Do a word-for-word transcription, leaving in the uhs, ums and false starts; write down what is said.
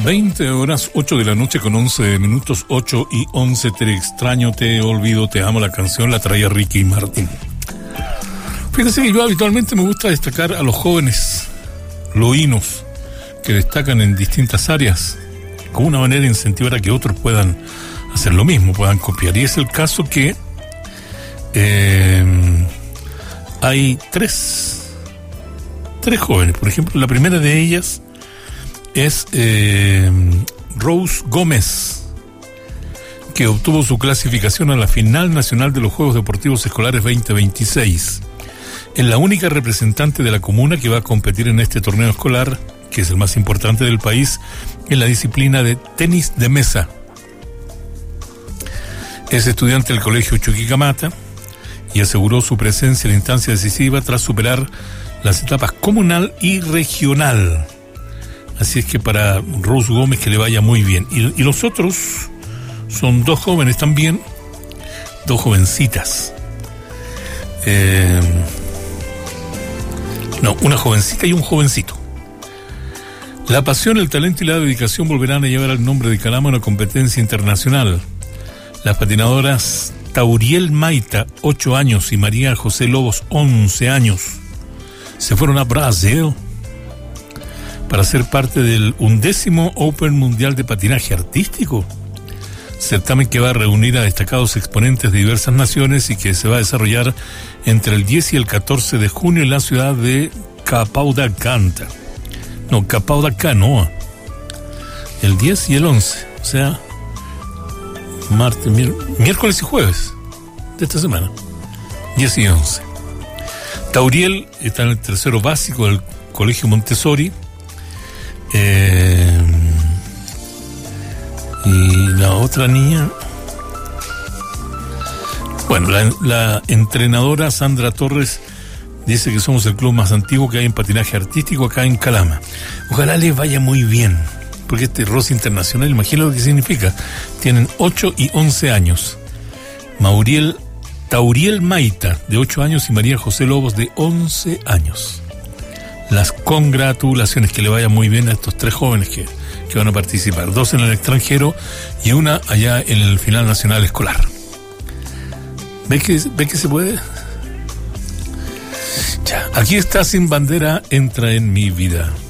veinte horas, ocho de la noche con once minutos, ocho y once. Te extraño, te olvido, te amo. La canción la traía Ricky Martin. Fíjense que yo habitualmente me gusta destacar a los jóvenes loínos que destacan en distintas áreas, como una manera de incentivar a que otros puedan hacer lo mismo, puedan copiar. Y es el caso que eh, hay tres, tres jóvenes. Por ejemplo, la primera de ellas es eh, Rose Gómez, que obtuvo su clasificación a la final nacional de los Juegos Deportivos Escolares veinte veintiséis. Es la única representante de la comuna que va a competir en este torneo escolar, que es el más importante del país, en la disciplina de tenis de mesa. Es estudiante del Colegio Chuquicamata y aseguró su presencia en la instancia decisiva tras superar las etapas comunal y regional. Así es que para Rose Gómez que le vaya muy bien. Y, y los otros son dos jóvenes también, dos jovencitas. Eh, no, una jovencita y un jovencito. La pasión, el talento y la dedicación volverán a llevar al nombre de Calama a una competencia internacional. Las patinadoras Tauriel Maita, ocho años, y María José Lobos, once años, se fueron a Brasil para ser parte del undécimo Open Mundial de Patinaje Artístico, certamen que va a reunir a destacados exponentes de diversas naciones y que se va a desarrollar entre el diez y el catorce de junio en la ciudad de Capaudacanta. No, Capaudacanoa. El diez y el once, o sea, martes, mier- miércoles y jueves de esta semana, diez y once. Tauriel está en el tercero básico del Colegio Montessori. Eh, y la otra niña, bueno, la, la entrenadora Sandra Torres dice que somos el club más antiguo que hay en patinaje artístico acá en Calama. Ojalá les vaya muy bien, porque este roce internacional, imagino lo que significa. Tienen ocho y once años. Mauriel, Tauriel Maita, de ocho años, y María José Lobos, de once años. Las congratulaciones, que le vaya muy bien a estos tres jóvenes que, que van a participar. Dos en el extranjero y una allá en el final nacional escolar. ¿Ves que, ¿ves que se puede? Ya, aquí está Sin Bandera, entra en mi vida.